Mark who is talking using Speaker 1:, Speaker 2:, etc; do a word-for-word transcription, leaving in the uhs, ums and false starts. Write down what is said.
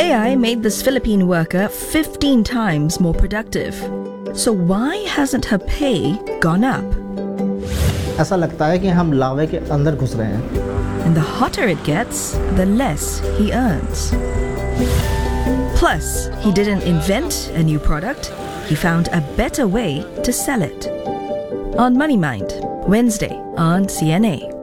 Speaker 1: A I made this Philippine worker fifteen times more productive. So why hasn't her pay gone up?
Speaker 2: ऐसा लगता है कि हम लावे के अंदर घुस रहे हैं.
Speaker 1: And the hotter it gets, the less he earns. Plus, he didn't invent a new product. He found a better way to sell it. On Money Mind, Wednesday on C N A.